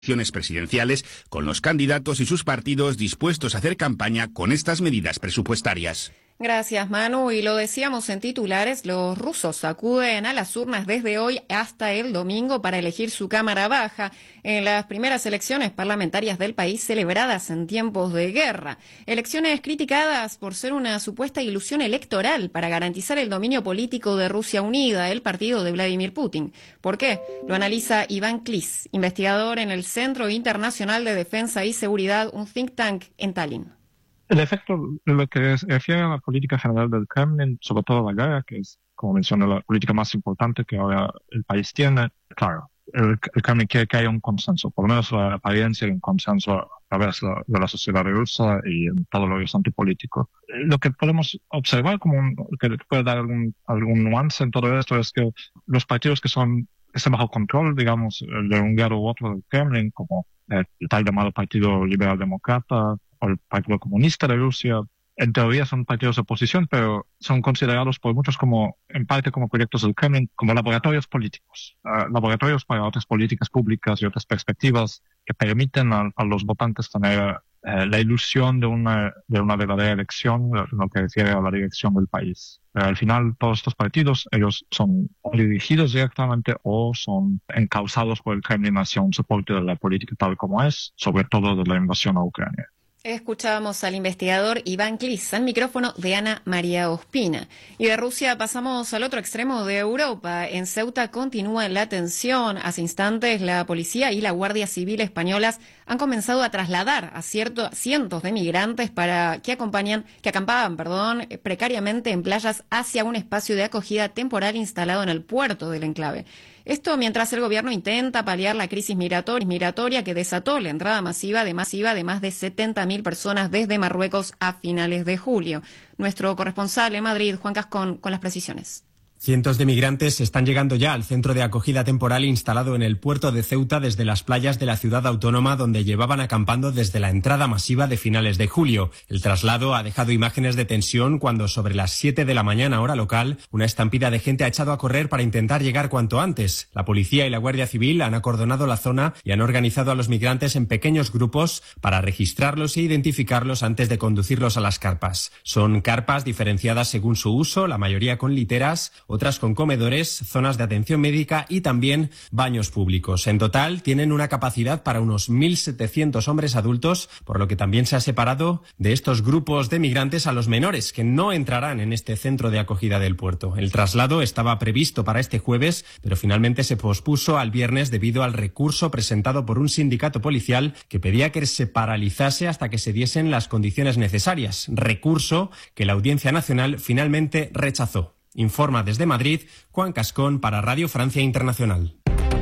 elecciones presidenciales, con los candidatos y sus partidos dispuestos a hacer campaña con estas medidas presupuestarias. Gracias, Manu. Y lo decíamos en titulares, los rusos acuden a las urnas desde hoy hasta el domingo para elegir su Cámara Baja en las primeras elecciones parlamentarias del país celebradas en tiempos de guerra. Elecciones criticadas por ser una supuesta ilusión electoral para garantizar el dominio político de Rusia Unida, el partido de Vladimir Putin. ¿Por qué? Lo analiza Iván Klis, investigador en el Centro Internacional de Defensa y Seguridad, un think tank en Tallinn. El efecto de lo que se refiere a la política general del Kremlin, sobre todo la guerra, que es, como mencioné, la política más importante que ahora el país tiene, claro, el Kremlin quiere que haya un consenso, por lo menos la apariencia de un consenso a través de la sociedad rusa y en todo lo horizonte político. Lo que podemos observar que puede dar algún nuance en todo esto es que los partidos que están bajo control, digamos, de un lado u otro del Kremlin, como el tal llamado Partido Liberal Demócrata, o el Partido Comunista de Rusia, en teoría son partidos de oposición, pero son considerados por muchos en parte como proyectos del Kremlin, como laboratorios políticos, laboratorios para otras políticas públicas y otras perspectivas que permiten a los votantes tener la ilusión de una verdadera elección, lo que refiere a la dirección del país. Pero al final, todos estos partidos, ellos son o dirigidos directamente o son encausados por el Kremlin hacia un soporte de la política tal como es, sobre todo de la invasión a Ucrania. Escuchábamos al investigador Iván Klis, al micrófono de Ana María Ospina. Y de Rusia pasamos al otro extremo de Europa. En Ceuta continúa la tensión. Hace instantes la policía y la Guardia Civil españolas han comenzado a trasladar a cientos de migrantes que acampaban precariamente en playas hacia un espacio de acogida temporal instalado en el puerto del enclave. Esto mientras el gobierno intenta paliar la crisis migratoria que desató la entrada masiva de más de 70.000 personas desde Marruecos a finales de julio. Nuestro corresponsal en Madrid, Juan Cascón, con las precisiones. Cientos de migrantes están llegando ya al centro de acogida temporal instalado en el puerto de Ceuta desde las playas de la ciudad autónoma donde llevaban acampando desde la entrada masiva de finales de julio. El traslado ha dejado imágenes de tensión cuando sobre las 7 de la mañana hora local una estampida de gente ha echado a correr para intentar llegar cuanto antes. La policía y la Guardia Civil han acordonado la zona y han organizado a los migrantes en pequeños grupos para registrarlos e identificarlos antes de conducirlos a las carpas. Son carpas diferenciadas según su uso, la mayoría con literas, otras con comedores, zonas de atención médica y también baños públicos. En total tienen una capacidad para unos 1.700 hombres adultos, por lo que también se ha separado de estos grupos de migrantes a los menores, que no entrarán en este centro de acogida del puerto. El traslado estaba previsto para este jueves, pero finalmente se pospuso al viernes debido al recurso presentado por un sindicato policial que pedía que se paralizase hasta que se diesen las condiciones necesarias. Recurso que la Audiencia Nacional finalmente rechazó. Informa desde Madrid, Juan Cascón para Radio Francia Internacional.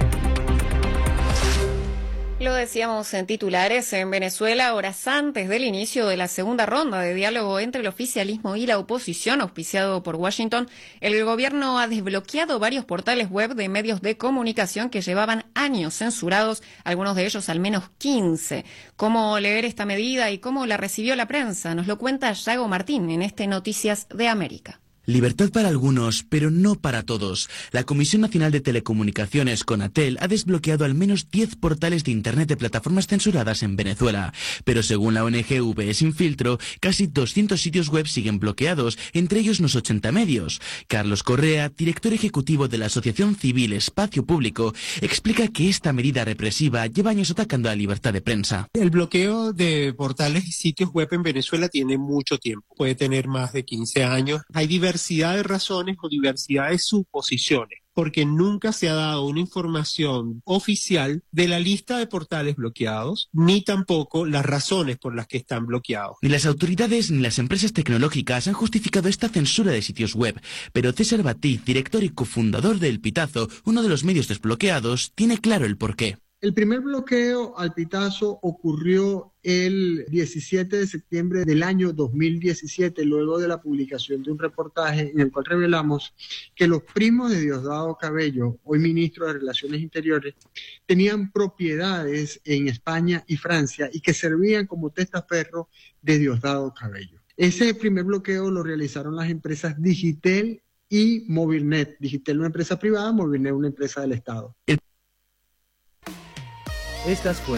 Lo decíamos en titulares, en Venezuela, horas antes del inicio de la segunda ronda de diálogo entre el oficialismo y la oposición, auspiciado por Washington, el gobierno ha desbloqueado varios portales web de medios de comunicación que llevaban años censurados, algunos de ellos al menos 15. ¿Cómo leer esta medida y cómo la recibió la prensa? Nos lo cuenta Yago Martín en Noticias de América. Libertad para algunos, pero no para todos. La Comisión Nacional de Telecomunicaciones, Conatel, ha desbloqueado al menos 10 portales de Internet de plataformas censuradas en Venezuela. Pero según la ONG VE Sin Filtro, casi 200 sitios web siguen bloqueados, entre ellos unos 80 medios. Carlos Correa, director ejecutivo de la Asociación Civil Espacio Público, explica que esta medida represiva lleva años atacando a la libertad de prensa. El bloqueo de portales y sitios web en Venezuela tiene mucho tiempo, puede tener más de 15 años. Hay diversidad de razones o diversidad de suposiciones, porque nunca se ha dado una información oficial de la lista de portales bloqueados, ni tampoco las razones por las que están bloqueados. Ni las autoridades ni las empresas tecnológicas han justificado esta censura de sitios web, pero César Batiz, director y cofundador de El Pitazo, uno de los medios desbloqueados, tiene claro el porqué. El primer bloqueo al Pitazo ocurrió el 17 de septiembre del año 2017, luego de la publicación de un reportaje en el cual revelamos que los primos de Diosdado Cabello, hoy ministro de Relaciones Interiores, tenían propiedades en España y Francia y que servían como testaferro de Diosdado Cabello. Ese primer bloqueo lo realizaron las empresas Digitel y Movilnet. Digitel una empresa privada, Movilnet una empresa del Estado. Estas